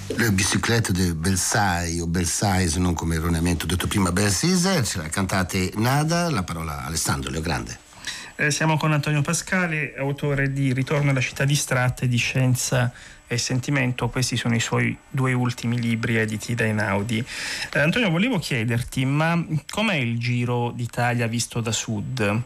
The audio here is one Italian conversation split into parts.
Le Bicyclette de Belsailles o Belsailles, non come erroneamente ho detto prima Belsaise, ce la cantate Nada, la parola Alessandro Leogrande. Siamo con Antonio Pascale, autore di Ritorno alla città distratta e di Scienza e Sentimento. Questi sono i suoi 2 ultimi libri editi da Einaudi. Antonio, volevo chiederti, ma com'è il Giro d'Italia visto da sud?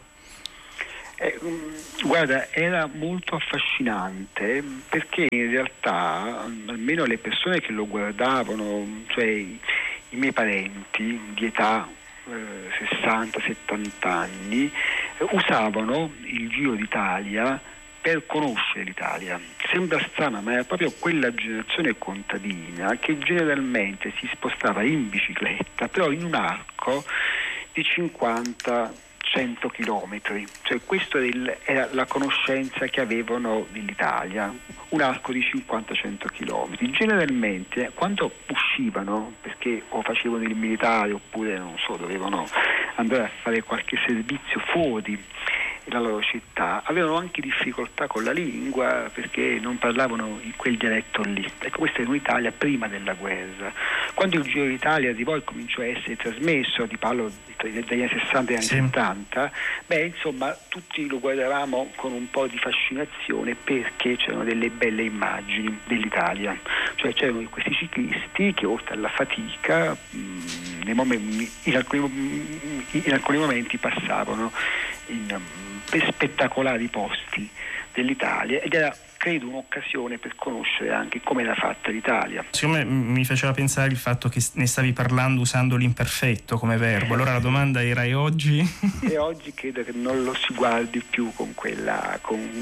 Guarda, era molto affascinante perché in realtà, almeno le persone che lo guardavano, cioè i miei parenti di età 60-70 anni, usavano il Giro d'Italia per conoscere l'Italia. Sembra strano, ma era proprio quella generazione contadina che generalmente si spostava in bicicletta, però in un arco di 50-100 chilometri, cioè questa era la conoscenza che avevano dell'Italia, un arco di 50-100 chilometri. Generalmente quando uscivano, perché o facevano il militare oppure non so, dovevano andare a fare qualche servizio fuori la loro città, avevano anche difficoltà con la lingua perché non parlavano in quel dialetto lì. Ecco, questa è un'Italia prima della guerra. Quando il Giro d'Italia arrivò e cominciò a essere trasmesso, ti parlo dagli anni 60 e anni 70, insomma tutti lo guardavamo con un po' di fascinazione perché c'erano delle belle immagini dell'Italia, cioè c'erano questi ciclisti che oltre alla fatica in alcuni momenti passavano per spettacolari posti dell'Italia ed era, credo, un'occasione per conoscere anche come era fatta l'Italia. Siccome mi faceva pensare il fatto che ne stavi parlando usando l'imperfetto come verbo, allora la domanda era: e oggi? E oggi credo che non lo si guardi più con quella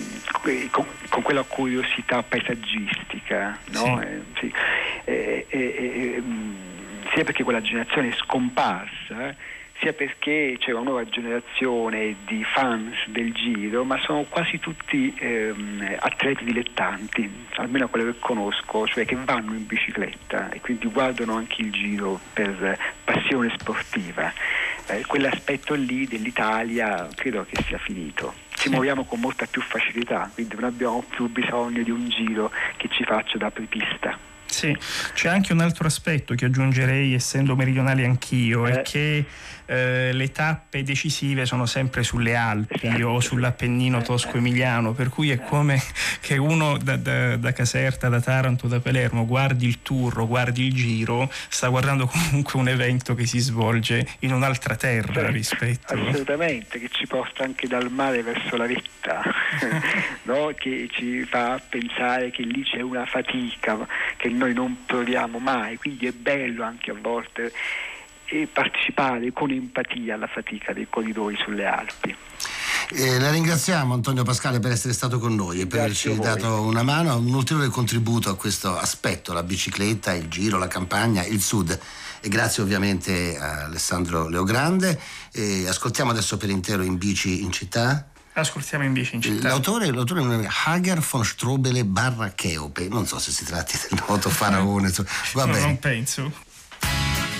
curiosità paesaggistica, no? Sì. Sia perché quella generazione è scomparsa, sia perché c'è una nuova generazione di fans del Giro, ma sono quasi tutti atleti dilettanti, almeno quello che conosco, cioè che vanno in bicicletta e quindi guardano anche il Giro per passione sportiva. Quell'aspetto lì dell'Italia credo che sia finito. Ci muoviamo con molta più facilità, quindi non abbiamo più bisogno di un Giro che ci faccia da apripista. Sì, c'è anche un altro aspetto che aggiungerei, essendo meridionale anch'io, è che le tappe decisive sono sempre sulle Alpi o sull'Appennino tosco-emiliano, per cui è come che uno da Caserta, da Taranto, da Palermo guardi il Tour, guardi il Giro, sta guardando comunque un evento che si svolge in un'altra terra rispetto. Assolutamente, che ci porta anche dal mare verso la vetta, no? Che ci fa pensare che lì c'è una fatica che noi non proviamo mai, quindi è bello anche a volte partecipare con empatia alla fatica dei corridori sulle Alpi. La ringraziamo Antonio Pascale per essere stato con noi e per averci dato una mano, un ulteriore contributo a questo aspetto, la bicicletta, il Giro, la campagna, il Sud. E grazie ovviamente a Alessandro Leogrande. Ascoltiamo adesso per intero In bici in città. Ascoltiamo In bici in città. L'autore è Hager von Strobele / Cheope. Non so se si tratti del noto faraone. Vabbè. No, non penso.